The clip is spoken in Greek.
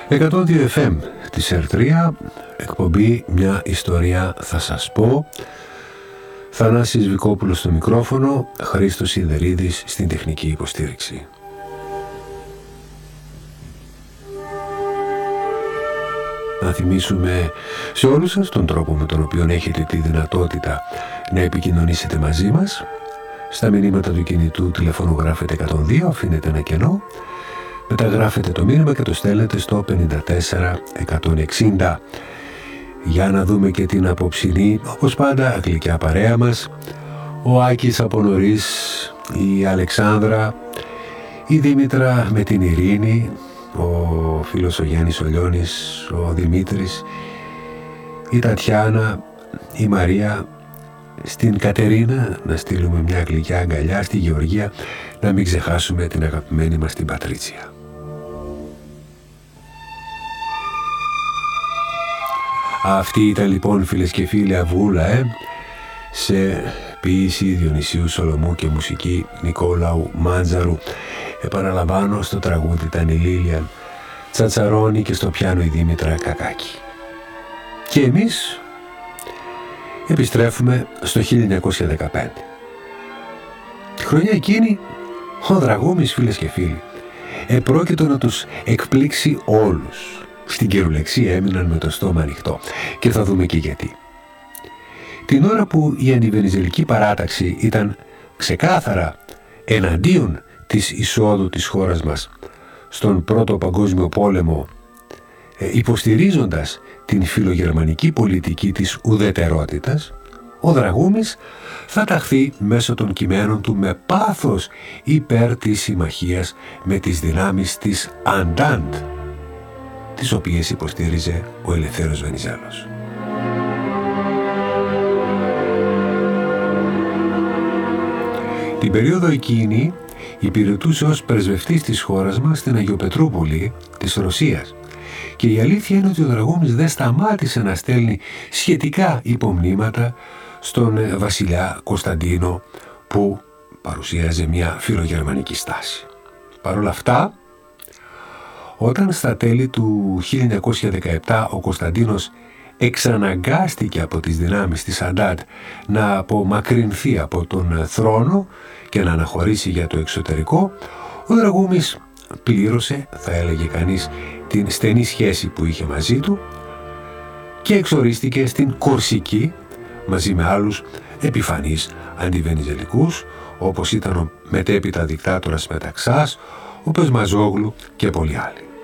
102 FM της ΕΡΤ3, εκπομπή «Μια ιστορία θα σας πω». Θανάσης Βικόπουλος στο μικρόφωνο, Χρήστος Σιδερίδης στην τεχνική υποστήριξη. Να θυμίσουμε σε όλους σας τον τρόπο με τον οποίο έχετε τη δυνατότητα να επικοινωνήσετε μαζί μας. Στα μηνύματα του κινητού τηλεφώνου γράφετε 102, αφήνετε ένα κενό, μεταγράφετε το μήνυμα και το στέλνετε στο 54160. Για να δούμε και την απόψινή, όπως πάντα, γλυκιά παρέα μας. Ο Άκης από νωρίς, η Αλεξάνδρα, η Δήμητρα με την Ειρήνη, ο φίλος ο Γιάννης ο Λιώνης, ο Δημήτρης, η Τατιάνα, η Μαρία, στην Κατερίνα να στείλουμε μια γλυκιά αγκαλιά, στη Γεωργία να μην ξεχάσουμε την αγαπημένη μας την Πατρίτσια. Αυτή ήταν λοιπόν, φίλες και φίλοι, Αυγούλα, σε ποίηση Διονυσίου Σολομού και μουσική Νικόλαου Μάντζαρου. Επαναλαμβάνω, στο τραγούδι ήταν η Λίλιαν Τσατσαρώνη και στο πιάνο η Δήμητρα Κακάκη. Και εμείς επιστρέφουμε στο 1915. Τη χρονιά εκείνη ο Δραγούμης, φίλες και φίλοι, επρόκειτο να τους εκπλήξει όλους. Στην κυριολεξία έμειναν με το στόμα ανοιχτό και θα δούμε και γιατί. Την ώρα που η αντιβενιζελική παράταξη ήταν ξεκάθαρα εναντίον της εισόδου της χώρας μας στον Πρώτο Παγκόσμιο Πόλεμο, υποστηρίζοντας την φιλογερμανική πολιτική της ουδετερότητας, ο Δραγούμης θα ταχθεί μέσω των κειμένων του με πάθος υπέρ της συμμαχίας με τις δυνάμεις της Αντάντ, τις οποίες υποστήριζε ο Ελευθέρος Βενιζέλος. Την περίοδο εκείνη υπηρετούσε ως πρεσβευτής της χώρας μας στην Αγιοπετρούπολη της Ρωσίας και η αλήθεια είναι ότι ο Δραγούμης δεν σταμάτησε να στέλνει σχετικά υπομνήματα στον βασιλιά Κωνσταντίνο, που παρουσίαζε μια φιλογερμανική στάση. Παρ' όλα αυτά, όταν στα τέλη του 1917 ο Κωνσταντίνος εξαναγκάστηκε από τις δυνάμεις της Αντάντ να απομακρυνθεί από τον θρόνο και να αναχωρήσει για το εξωτερικό, ο Δραγούμης πλήρωσε, θα έλεγε κανείς, την στενή σχέση που είχε μαζί του και εξορίστηκε στην Κορσική μαζί με άλλους επιφανείς αντιβενιζελικούς, όπως ήταν ο μετέπειτα δικτάτορας Μεταξάς, ο Πεσμαζόγλου και πολλοί άλλοι.